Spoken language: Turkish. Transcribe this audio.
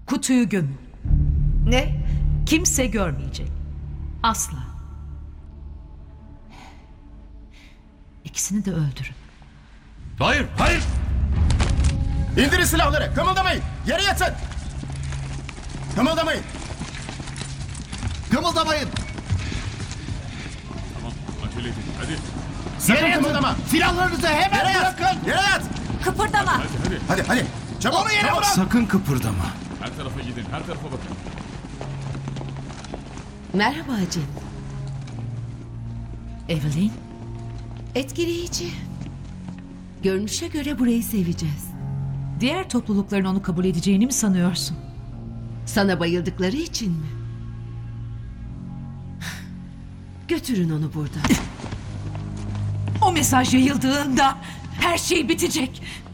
Kutuyu gömün. Ne? Kimse görmeyecek. Asla. İkisini de öldürün. Hayır, hayır! İndirin silahları. Kımıldamayın. Yere yatın. Kımıldamayın. Kımıldamayın. Tamam, acele edin, hadi. Sakın kımıldama. Silahlarınızı hemen Yere yat. bırakın. Yere yat. Kıpırdama. Hadi. Çabuk. Onu yere çabuk. bırak. Sakın kıpırdama. Her tarafa gidin, her tarafa bakın. Merhaba Jim. Evelyn, Etkileyici. Görünüşe göre burayı seveceğiz. diğer toplulukların onu kabul edeceğini mi sanıyorsun? Sana bayıldıkları için mi? Götürün onu buradan. O mesaj yayıldığında her şey bitecek.